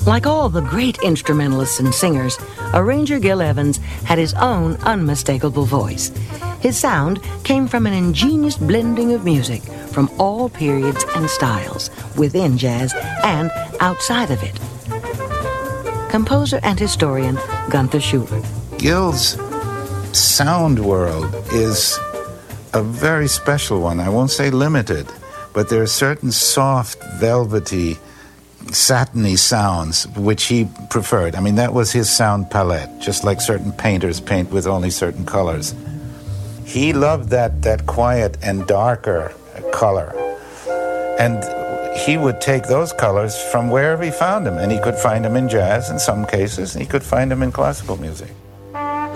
Like all the great instrumentalists and singers, arranger Gil Evans had his own unmistakable voice. His sound came from an ingenious blending of music from all periods and styles, within jazz and outside of it. Composer and historian Gunther Schuller. Gil's sound world is a very special one. I won't say limited, but there are certain soft, velvety, satiny sounds which he preferred. I mean, that was his sound palette, just like certain painters paint with only certain colors. He loved that quiet and darker color. And he would take those colors from wherever he found them, and he could find them in jazz in some cases, and he could find them in classical music.